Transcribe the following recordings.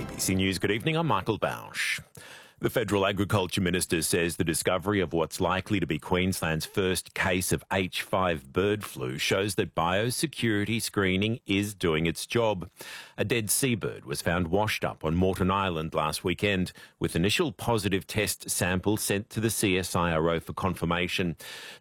ABC News, good evening. I'm Michael Bausch. The Federal Agriculture Minister says the discovery of what's likely to be Queensland's first case of H5 bird flu shows that biosecurity screening is doing its job. A dead seabird was found washed up on Moreton Island last weekend, with initial positive test samples sent to the CSIRO for confirmation.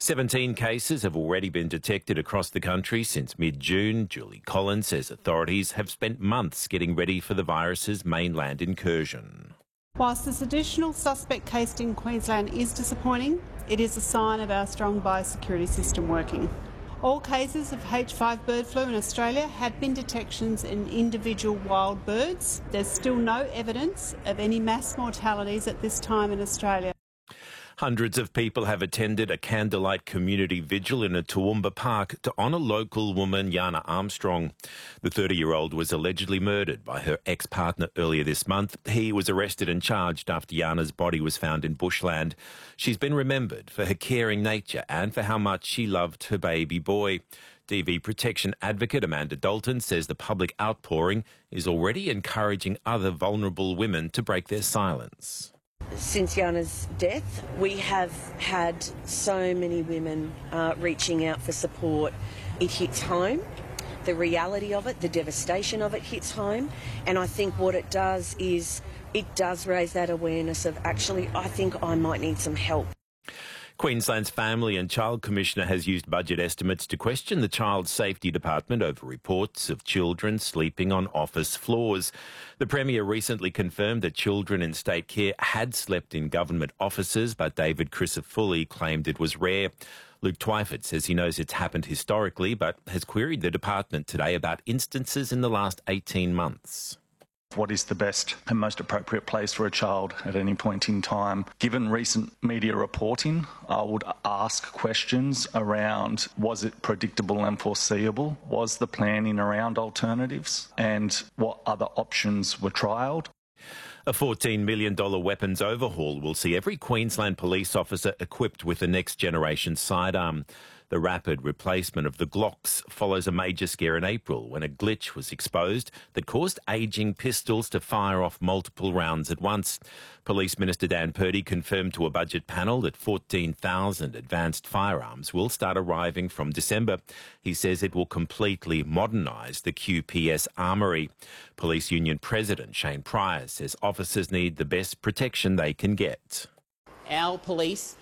17 cases have already been detected across the country since mid-June. Julie Collins says authorities have spent months getting ready for the virus's mainland incursion. Whilst this additional suspect case in Queensland is disappointing, it is a sign of our strong biosecurity system working. All cases of H5 bird flu in Australia had been detections in individual wild birds. There's still no evidence of any mass mortalities at this time in Australia. Hundreds of people have attended a candlelight community vigil in a Toowoomba park to honour local woman Yana Armstrong. The 30-year-old was allegedly murdered by her ex-partner earlier this month. He was arrested and charged after Yana's body was found in bushland. She's been remembered for her caring nature and for how much she loved her baby boy. DV protection advocate Amanda Dalton says the public outpouring is already encouraging other vulnerable women to break their silence. Since Yana's death, we have had so many women reaching out for support. It hits home. The reality of it, the devastation of it hits home. And I think what it does is it does raise that awareness of actually, I think I might need some help. Queensland's Family and Child Commissioner has used budget estimates to question the Child Safety Department over reports of children sleeping on office floors. The Premier recently confirmed that children in state care had slept in government offices, but David Crisafulli claimed it was rare. Luke Twyford says he knows it's happened historically, but has queried the department today about instances in the last 18 months. What is the best and most appropriate place for a child at any point in time? Given recent media reporting, I would ask questions around, was it predictable and foreseeable? Was the planning around alternatives? And what other options were trialled? A $14 million weapons overhaul will see every Queensland police officer equipped with the next generation sidearm. The rapid replacement of the Glocks follows a major scare in April when a glitch was exposed that caused ageing pistols to fire off multiple rounds at once. Police Minister Dan Purdy confirmed to a budget panel that 14,000 advanced firearms will start arriving from December. He says it will completely modernise the QPS armoury. Police Union President Shane Pryor says officers need the best protection they can get. Our police